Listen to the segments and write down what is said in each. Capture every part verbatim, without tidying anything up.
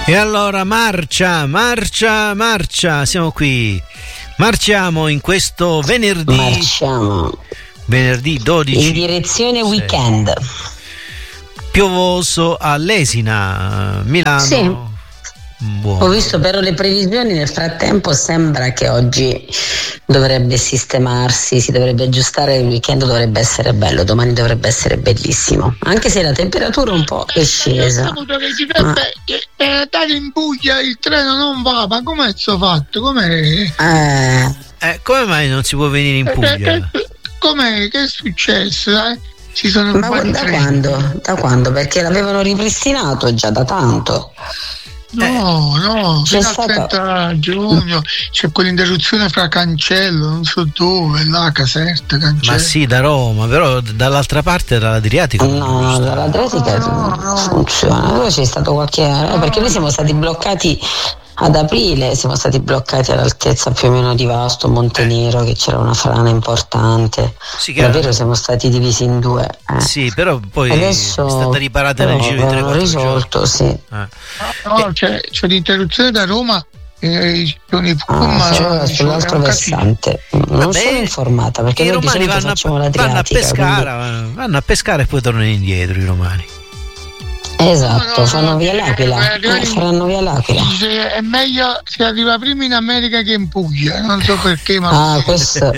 E allora marcia, marcia, marcia, siamo qui. Marciamo in questo venerdì. Marciamo. Venerdì dodici. In direzione weekend. Piovoso a Lesina, Milano. Sì. Buono. Ho visto però le previsioni, nel frattempo sembra che oggi dovrebbe sistemarsi, si dovrebbe aggiustare, il weekend dovrebbe essere bello, domani dovrebbe essere bellissimo, anche se la temperatura un po' è scesa. Ho saputo che ci dovrebbe, per andare in Puglia il treno non va, ma com'è sto fatto? Com'è? Eh, eh, come mai non si può venire in Puglia? Eh, eh, com'è? Che è successo? Eh? Ci sono un ma po' di da treni. quando? Da quando? Perché l'avevano ripristinato già da tanto. No, Eh, no, c'è fino al stata- trenta giugno c'è quell'interruzione fra Cancello, non so dove, là, Caserta, Cancello. Ma sì, da Roma, però dall'altra parte dall'Adriatico. No, dall'Adriatica No, no. funziona. Allora c'è stato qualche. eh, perché noi siamo stati bloccati ad aprile, siamo stati bloccati all'altezza più o meno di Vasto, Montenero, che c'era una frana importante. Sì, che- Davvero siamo stati divisi in due. eh. Sì, però poi Adesso è stata riparata nel però giro di tre avevano quattro risolto, sì. giorni. Eh. No, c'è, c'è l'interruzione da Roma e con i pullman, Ah, cioè, ci sull'altro vuole un casino. versante. Non Vabbè, sono informata perché i noi di romani solito vanno a, facciamo vanno a l'Adriatica. pescare, vanno- vanno a pescare e poi tornano indietro i romani. quindi- Esatto, No, no, fanno no, via eh, l'Aquila. eh, Eh, faranno via l'Aquila. Dice, è meglio se arriva prima in America che in Puglia, non so perché, ma Ah, questo,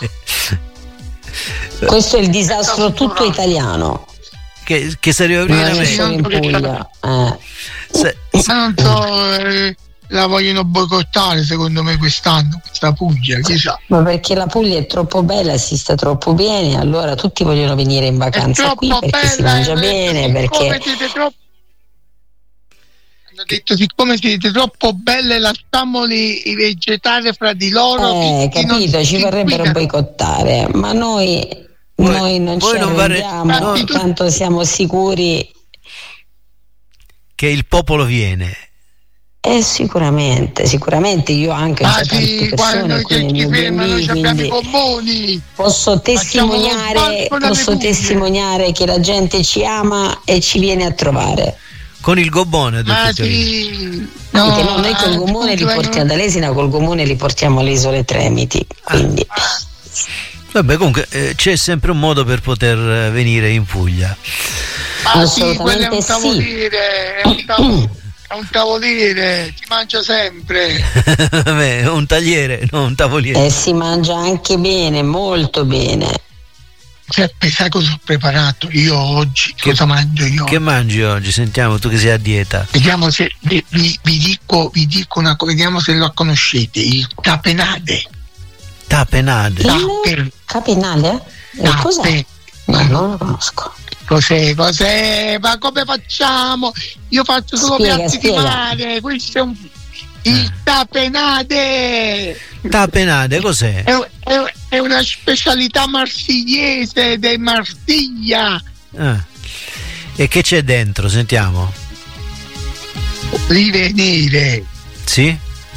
questo è il disastro tutto italiano. che, che si arriva prima Non in è America. solo in Puglia. Eh. Se- ma non so, eh, la vogliono boicottare secondo me quest'anno, questa Puglia, chissà. Ma perché la Puglia è troppo bella, si sta troppo bene, allora tutti vogliono venire in È vacanza qui troppo perché si bella, mangia eh, bene, siccome perché siete troppo hanno detto siccome siete troppo belle lasciamoli i vegetali fra di loro, eh, tutti non capito, si ci vorrebbero inquinano. boicottare, ma noi, Voi- noi non voi ci non vare- arrendiamo, no. tanto siamo sicuri. che il popolo viene. Eh, sicuramente, sicuramente io anche ho Ma già sì, tante guarda, persone noi qui che nel ci mio fermano, noi B and B, abbiamo i quindi gommoni. posso Facciamo lo testimoniare, sbarco dalle posso Puglie. testimoniare che la gente ci ama e ci viene a trovare. Con il gobbone, ha detto Ma il Torino. sì, Anche no, noi col eh, Gomone li appunto, portiamo da Lesina, col Gomone li portiamo alle Isole Tremiti, quindi Vabbè, comunque eh, c'è sempre un modo per poter eh, venire in Puglia. Ah sì, quello è un Assolutamente sì. tavolire, è un tavolire, è un tavolire, si mangia sempre. Vabbè, un tagliere, non un tavoliere. e si mangia anche bene, molto bene. Giuseppe, sai cosa ho preparato io oggi? Che- cosa mangio io? Che mangi oggi? Sentiamo, tu che sei a dieta. Vediamo se vi, vi- vi dico, vi dico una cosa, vediamo se lo conoscete, il tapenade. Tapenade. Tape, Capenale? E cos'è? tape. No, non lo conosco. Cos'è, cos'è? Ma come facciamo? Io faccio solo Spiega, piatti spiega. di mare, questo è un... Il tapenade! Tapenade, cos'è? È, è- è una specialità marsigliese di Marsiglia. Ah. E che c'è dentro? Sentiamo. Olive nere, Sì?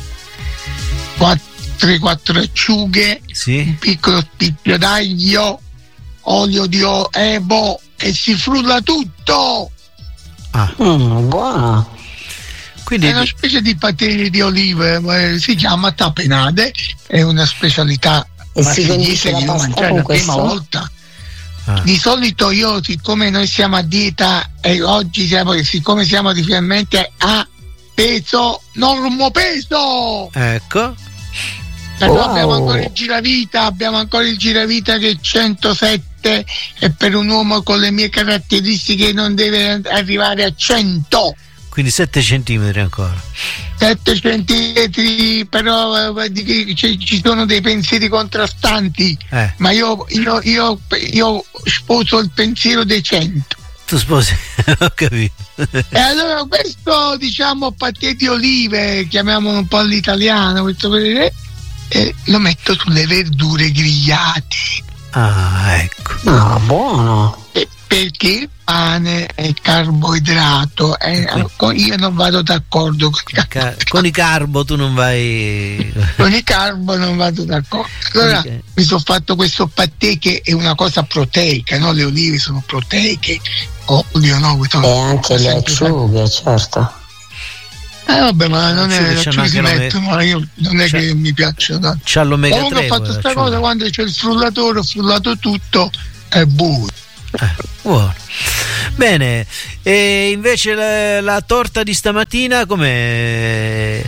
quattro, quattro acciughe, Sì? un piccolo spicchio d'aglio, olio di evo e si frulla tutto. Ah, Mm, buono. quindi È una specie di patè di olive, eh, si chiama tapenade, è una specialità E si marsigliese condisce la che io ho pasta mangiato con la prima questo? volta. ah, Di solito io, siccome noi siamo a dieta e oggi siamo, siccome siamo finalmente a peso, normopeso, ecco. però Wow. abbiamo ancora il giravita, abbiamo ancora il giravita che è centosette e per un uomo con le mie caratteristiche non deve arrivare a cento. Quindi sette centimetri ancora. sette centimetri, però eh, di- ci ci sono dei pensieri contrastanti, Eh, ma io, io, io, io sposo il pensiero dei cento. tu sposi, ho capito. E allora questo, diciamo, patè di olive, chiamiamolo un po' all'italiano, questo, eh, eh, lo metto sulle verdure grigliate, Ah, ecco. No, buono. eh, perché il pane è carboidrato e Ecco. io non vado d'accordo con i Ca- con i carbo tu non vai. con i carbo non vado d'accordo. Allora Ok. mi sono fatto questo patè che è una cosa proteica, no? Le olive sono proteiche, olio no? questo- E anche le sempre- acciughe, certo. Eh vabbè, ma non è sì, ci si mettono, ma io non è c'è, che mi piacciono. C'ha l'omega Comunque tre. ho fatto questa cosa quando c'è il frullatore, ho frullato tutto, è buono. Eh, buono. Bene, e invece la, la torta di stamattina com'è?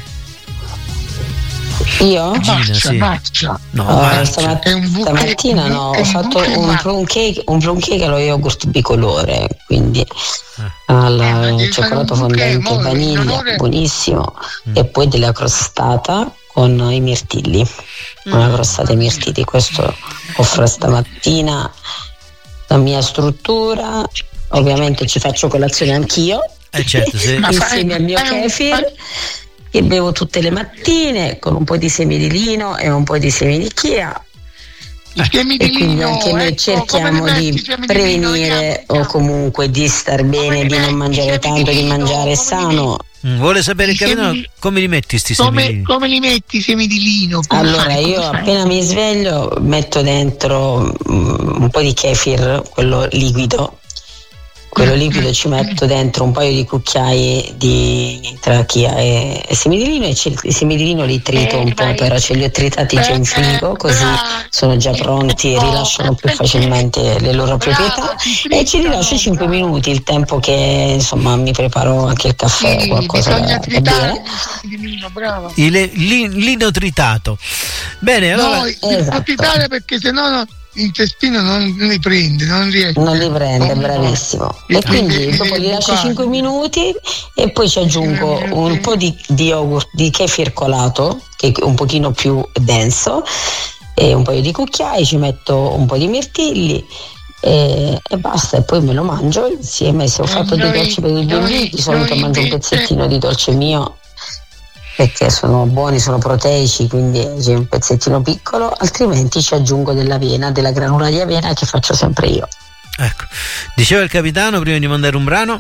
Io? Gina, marcia, sì. marcia. No, Oh, marcia. stamat- È un buche- stamattina no, è ho un fatto buche un marcia. plum cake, un plum cake allo yogurt bicolore, quindi Eh. al Eh, ma devi cioccolato fare un buche, fondente e mo, in vaniglia, onore- buonissimo, Mm. e poi della crostata con i mirtilli, una crostata ai mirtilli. Questo offro stamattina la mia struttura. Ovviamente ci faccio colazione anch'io, Eh certo, sì. Ma fai- insieme al mio fai un- kefir, che bevo tutte le mattine con un po' di semi di lino e un po' di semi di chia. I semi E di quindi lino, anche noi ecco, cerchiamo come li metti di i semi di lino? prevenire Andiamo, o comunque di star Come bene, li di non metti i mangiare semi tanto, di di lino? mangiare Come li sano. Mm, vuole sapere il I semi capitano di- come li metti sti Come, semi? come li metti i semi di lino? Come Allora fai? io Come fai? appena mi sveglio metto dentro mm, un po' di kefir, quello liquido. Quello liquido ci metto dentro un paio di cucchiai di trachea e, e semi di lino, e ce- i semi di lino li trito un po', però ce li ho tritati già in frigo, così sono già pronti e rilasciano più facilmente le loro proprietà, e ci rilascio cinque minuti, il tempo che insomma mi preparo anche il caffè o Sì, qualcosa da, bisogna da tritare bere. i semi di lino, bravo. Il li- lino tritato. Bene, allora No, esatto. devo tritare perché sennò no, l'intestino non li prende, non riesce. Non li prende, Oh, bravissimo. no. E quindi Devi- dopo devi li lascio bucare. cinque minuti e poi ci aggiungo un po' di, di yogurt, di kefir colato, che è un pochino più denso, e un paio di cucchiai, ci metto un po' di mirtilli e, e basta, e poi me lo mangio insieme. Se ho fatto dei Noi- dolci per i noi- bambini, di solito noi mangio un invece- pezzettino di dolce mio, perché sono buoni, sono proteici, quindi c'è un pezzettino piccolo, altrimenti ci aggiungo dell'avena, della granula di avena che faccio sempre io. ecco, diceva il capitano prima di mandare un brano.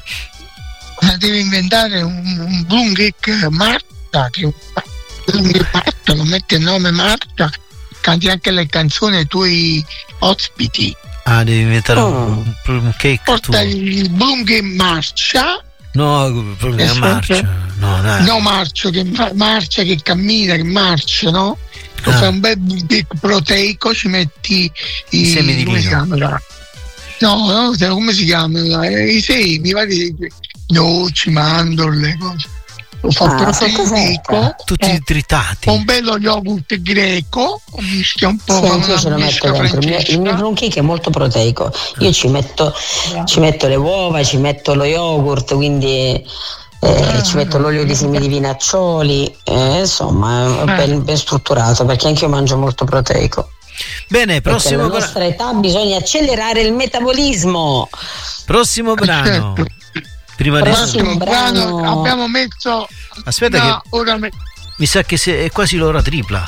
Ma devi inventare un, un bloom cake Marta, che bloom cake Marta, lo metti il nome Marta, canti anche le canzoni ai tuoi ospiti. Ah, devi inventare Oh. un, un cake Porta tuo. il bloom cake Marcia. No, proprio una marcia. No, dai. No, marcio, che fa- marcia, che cammina, che marcia, no? Lo Ah. fai un bel big proteico, ci metti i, I semi di come si lino. chiama là? No, no, se- come si chiama? I semi, vari noci, mandorle, cose. Lo fa Ah, proteico, Tutti eh, tritati. con un bello yogurt greco, mischia un po' Sì, con anche io una ce lo metto mischia dentro. Il mio, il mio plum cake è molto proteico. Io ci metto, ci metto le uova, ci metto lo yogurt, quindi eh, ci metto l'olio di semi di vinaccioli, eh, insomma è ben, ben strutturato, perché anche io mangio molto proteico. Bene, Perché prossimo, alla bra- nostra età bisogna accelerare il metabolismo. prossimo brano. Certo. Prima di Prossimo Un brano. brano abbiamo messo. Aspetta no, che ora me- mi sa che se- è quasi l'ora tripla.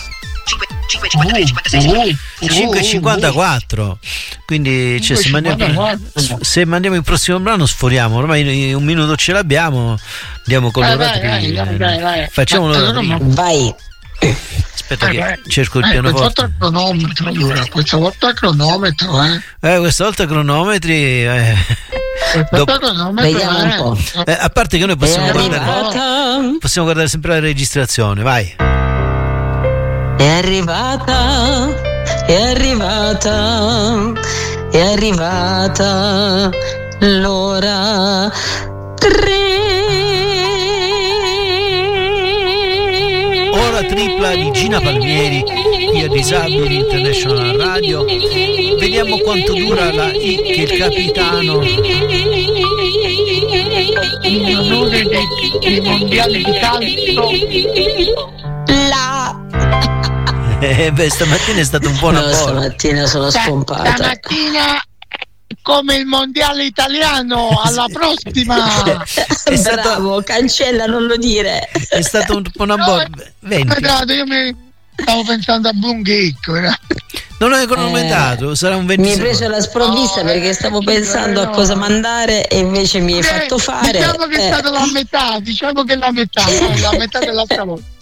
Uh, cinque e cinquantaquattro. Quindi cioè, se, mandiamo, cinquantaquattro. se mandiamo il prossimo brano sforiamo. Ormai un minuto ce l'abbiamo. Andiamo con Eh, l'ora vai, vai, tripla. vai, vai, vai. Facciamo Ma l'ora allora, tripla. ma- Vai. Aspetta Eh, che vai. cerco il Eh, questa pianoforte. volta il cronometro, allora, questa volta il cronometro, eh. Eh, questa volta cronometri. eh. Questa Dopo- volta il cronometro, Vediamo un po'. eh. Eh, a parte che noi È possiamo guardare, arrivata, possiamo guardare sempre la registrazione. Vai. è arrivata, è arrivata, è arrivata l'ora tre. Ora tripla di Gina Palmieri qui a Disabili International Radio. Vediamo quanto dura la I che il capitano. In onore dei, dei mondiali di calcio. La. Eh, beh, stamattina è stato un buon No, apporto. stamattina sono Sta- scompata. Stamattina come il mondiale italiano, alla prossima. È stato, Bravo, cancella, non lo dire. è stato un buon apporto. venti. Guardate, io mi stavo pensando a Bloom Cake, era- Non l'ho cronometrato, sarà un venti Mi hai secondi. preso la sprovvista No, perché eh, stavo eh, pensando a no. cosa mandare e invece mi hai Eh, fatto fare. Diciamo che è eh. stata la metà, diciamo che la metà, no, la metà dell'altra volta.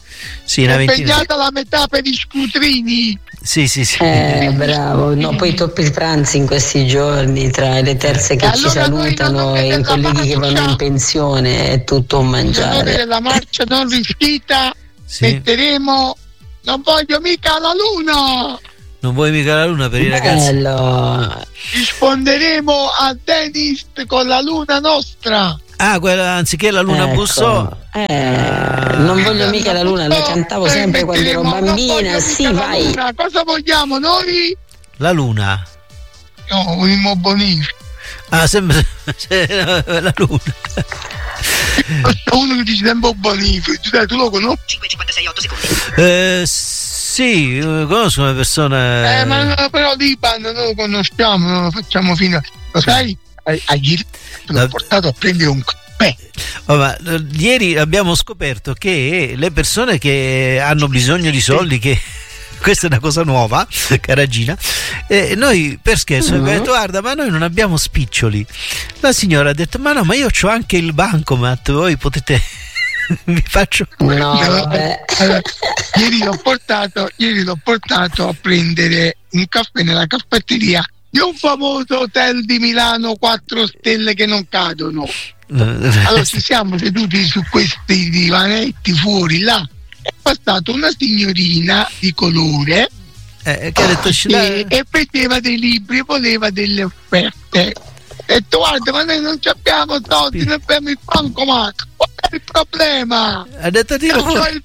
Sì, una ventina. Impegnata la metà per gli scutrini. Sì, sì, sì. Eh, bravo. No, poi toppi pranzi in questi giorni tra le terze che allora ci salutano e i colleghi che vanno in pensione, è tutto un mangiare. La marcia non riuscita, sì. Metteremo non voglio mica la luna. Non vuoi mica la luna per i ragazzi? Bello. Risponderemo a Dennis con la luna nostra. Ah, quella anziché la luna ecco. bussò. Eh, non voglio mica la luna, la cantavo sempre quando ero bambina. Sì, vai. Luna. Cosa vogliamo noi? La luna. No, vogliamo Bonifico. Ah, sempre la luna. Uno che dice sempre Bonifico, tu lo conosci? cinque cinquantasei otto secondi. Eh, sì, conosco una persona. Eh, ma però l'Iban non lo conosciamo, non lo facciamo fino a. Lo sai? Ieri l'ho la... portato a prendere un caffè. Oh, ma, ieri abbiamo scoperto che le persone che hanno bisogno di soldi, che questa è una cosa nuova, Caragina, eh, noi per scherzo mm-hmm. abbiamo detto guarda, ma noi non abbiamo spiccioli. La signora ha detto ma no, ma io c'ho anche il bancomat, voi potete vi faccio no, vabbè. Allora, ieri l'ho portato ieri l'ho portato a prendere un caffè nella caffetteria di un famoso hotel di Milano quattro stelle che non cadono. Allora ci siamo seduti su questi divanetti fuori là, è passata una signorina di colore eh, che ha detto, e, e vedeva dei libri, voleva delle offerte. Ho detto guarda, ma noi non abbiamo soldi, non abbiamo il bancomat, qual è il problema? Ha detto tiro il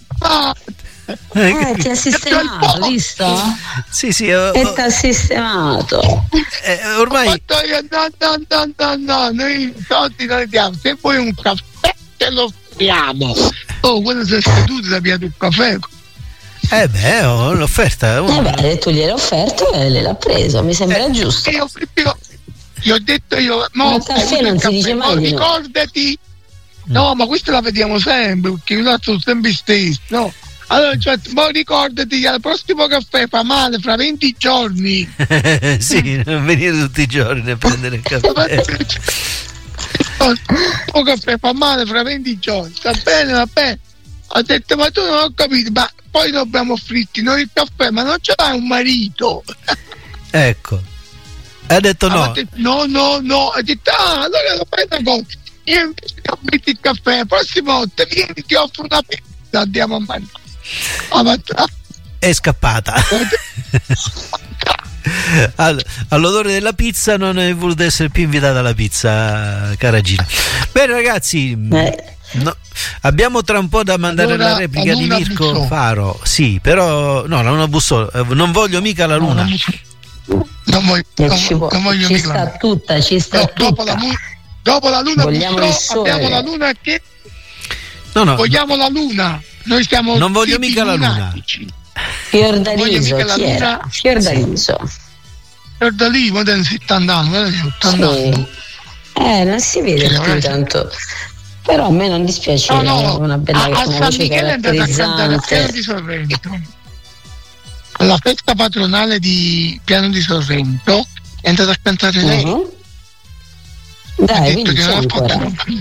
Eh, ti ha sistemato, visto? Sì, sì. Oh, e ti ha sistemato. Eh, ormai. No, no, no, no, no, noi i soldi non li diamo. Se vuoi un caffè, te lo offriamo. Oh, quando sei seduto ti abbiamo un caffè. Eh beh, oh, l'offerta. Oh. Eh beh, tu gliel'hai offerto e lei l'ha preso, mi sembra eh, giusto. Io, io, io ho detto io, no, il caffè non si dice mai di no. Ricordati. No, ma questo la vediamo sempre, perché io sono sempre stesso, no? Allora, cioè, poi ricordati che al prossimo caffè fa male fra venti giorni. Sì, non venire tutti i giorni a prendere il caffè. Il caffè fa male fra venti giorni. Va bene, va bene. Ho detto, ma tu non ho capito, ma poi dobbiamo offrirti noi il caffè, ma non ce l'hai un marito? Ecco. Ha detto no. Ha detto, no, no, no. Ha detto, ah, allora lo fai una cosa. Io invece ti offriti il caffè, la prossima volta vieni, ti offro una pizza, andiamo a mangiare. È scappata. All- all'odore della pizza non è voluto essere più invitata alla pizza, Caragina. Bene ragazzi, eh. no, abbiamo tra un po' da mandare allora, la replica di Mirko bussò. Faro. Sì, però no, la luna bussò, non voglio mica la luna. No, non voglio, non, ci, può, non voglio ci mica sta la tutta, ci sta no, tutta. Dopo la, dopo la luna vogliamo bussò, abbiamo la luna che no, no, vogliamo no. la luna. Noi stiamo non voglio mica la luna. Fiordaliso, chi era? Fiordaliso. Fiordaliso, ma da settanta anni, ottanta anni. Eh, non si vede più vede. Tanto. Però a me non dispiace, no, no, una bella a, a una San voce Michele è andata a cantare a Piano di Sorrento. Alla festa patronale di Piano di Sorrento è andata a cantare uh-huh. lei. Dai, quindi c'è ancora.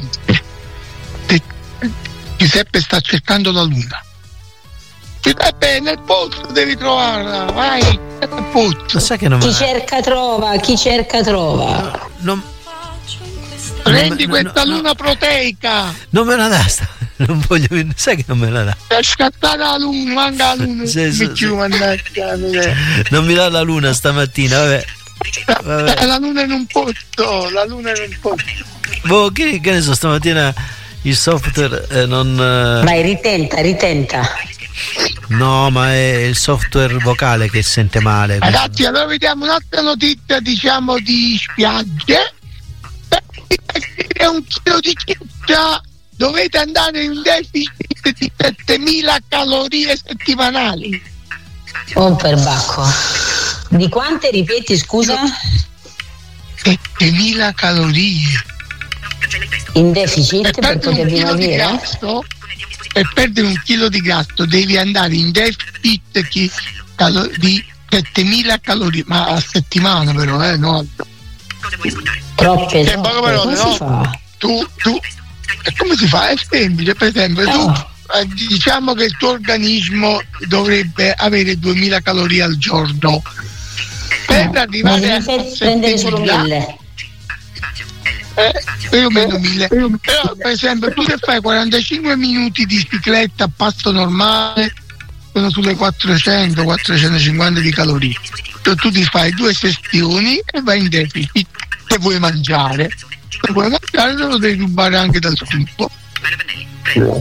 Giuseppe sta cercando la luna. Giuseppe, nel pozzo devi trovarla, vai, nel pozzo. Sai che non chi me... cerca trova, chi cerca trova. Non... Prendi non, questa no, luna no. proteica. Non me la dà, sta... non voglio, sai che non me la dà. Per scattare la luna, manca la luna. Sì, sì, mi sì. Mannaggia, non mi dà la luna stamattina, vabbè. vabbè. La luna in un pozzo, la luna in un pozzo. Boh, che, che ne so, stamattina il software eh, non... Eh... Vai, ritenta, ritenta. No, ma è il software vocale che sente male. Ragazzi, allora vediamo un'altra notizia, diciamo, di spiagge. Per un chilo di pizza dovete andare in deficit di settemila calorie settimanali. Oh, perbacco. Di quante ripeti, scusa? settemila calorie. In deficit per, per poter dimagrire? Per perdere un chilo di grasso devi andare in deficit chi, calo, di settemila calorie, ma a settimana però, eh, no? Troppe, cioè, troppe. Però, come no, si fa? Tu, tu, e come si fa? È semplice, per esempio, oh. tu diciamo che il tuo organismo dovrebbe avere duemila calorie al giorno per no, arrivare a prendere solo mille. Eh, più o meno mille. Però per esempio tu se fai quarantacinque minuti di cicletta a passo normale sono sulle quattrocento quattrocentocinquanta di calorie. Cioè, tu ti fai due sessioni e vai in deficit. Se vuoi mangiare se vuoi mangiare te lo devi rubare anche dal tubo.